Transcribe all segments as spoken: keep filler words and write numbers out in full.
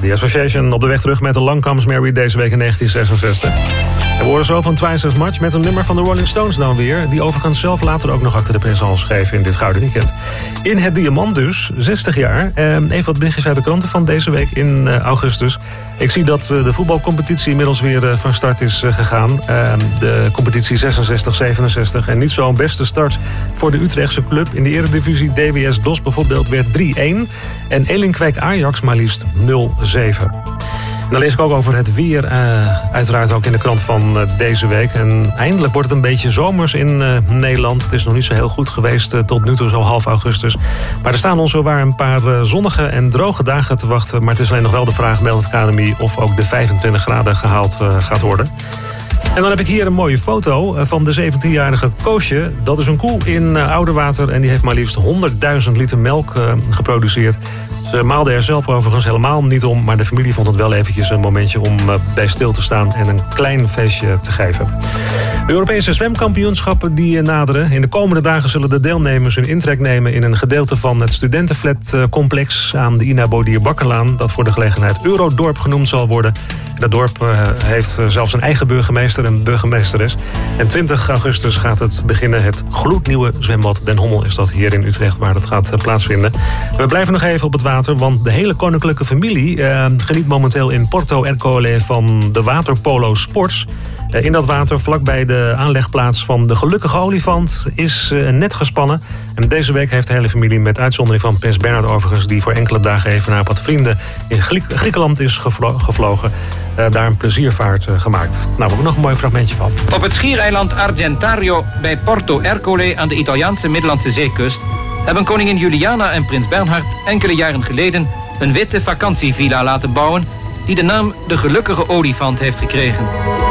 The Association op de weg terug met de Langkamps-Mary deze week in negentien zesenzestig. En we horen zo van Twice as Much met een nummer van de Rolling Stones dan weer, die overigens zelf later ook nog achter de présence schreef in dit Gouden Weekend. In het Diamant dus, zestig jaar. Even wat berichtjes uit de kranten van deze week in augustus. Ik zie dat de voetbalcompetitie inmiddels weer van start is gegaan. De competitie zesenzestig zevenenzestig. En niet zo'n beste start voor de Utrechtse club. In de Eredivisie D W S D O S bijvoorbeeld werd drie-een. En Elinkwijk Ajax maar liefst nul zeven. En dan lees ik ook over het weer, uh, uiteraard ook in de krant van uh, deze week. En eindelijk wordt het een beetje zomers in uh, Nederland. Het is nog niet zo heel goed geweest uh, tot nu toe, zo half augustus. Maar er staan ons zowaar een paar uh, zonnige en droge dagen te wachten. Maar het is alleen nog wel de vraag, meldt het K N M I, of ook de vijfentwintig graden gehaald uh, gaat worden. En dan heb ik hier een mooie foto van de zeventienjarige Koosje. Dat is een koe in uh, Oudewater en die heeft maar liefst honderdduizend liter melk uh, geproduceerd. Ze maalde er zelf overigens helemaal niet om, maar de familie vond het wel eventjes een momentje om uh, bij stil te staan en een klein feestje te geven. De Europese zwemkampioenschappen die naderen. In de komende dagen zullen de deelnemers hun intrek nemen in een gedeelte van het studentenflatcomplex aan de Ina Bodier Bakkerlaan, dat voor de gelegenheid Eurodorp genoemd zal worden. Dat dorp uh, heeft zelfs een eigen burgemeester en burgemeesteres. En twintig augustus gaat het beginnen. Het gloednieuwe zwembad Den Hommel is dat hier in Utrecht waar dat gaat uh, plaatsvinden. We blijven nog even op het water, want de hele koninklijke familie uh, geniet momenteel in Porto Ercole van de waterpolo sports. Uh, in dat water, vlakbij de aanlegplaats van de Gelukkige Olifant, is uh, een net gespannen. En deze week heeft de hele familie, met uitzondering van prins Bernhard overigens, die voor enkele dagen even naar wat vrienden in Griek- Griekenland is gevlo- gevlogen, uh, daar een pleziervaart uh, gemaakt. Nou, we hebben nog een mooi fragmentje van. Op het schiereiland Argentario bij Porto Ercole aan de Italiaanse Middellandse Zeekust hebben koningin Juliana en prins Bernhard enkele jaren geleden een witte vakantievilla laten bouwen die de naam de Gelukkige Olifant heeft gekregen.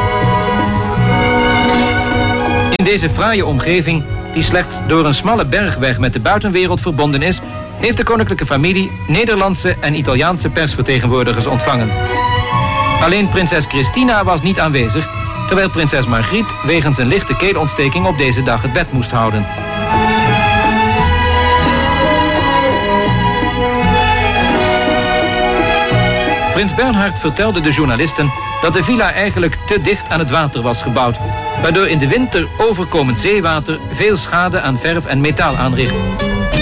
In deze fraaie omgeving, die slechts door een smalle bergweg met de buitenwereld verbonden is, heeft de koninklijke familie Nederlandse en Italiaanse persvertegenwoordigers ontvangen. Alleen prinses Christina was niet aanwezig, terwijl prinses Margriet wegens een lichte keelontsteking op deze dag het bed moest houden. Prins Bernhard vertelde de journalisten dat de villa eigenlijk te dicht aan het water was gebouwd, waardoor in de winter overkomend zeewater veel schade aan verf en metaal aanricht.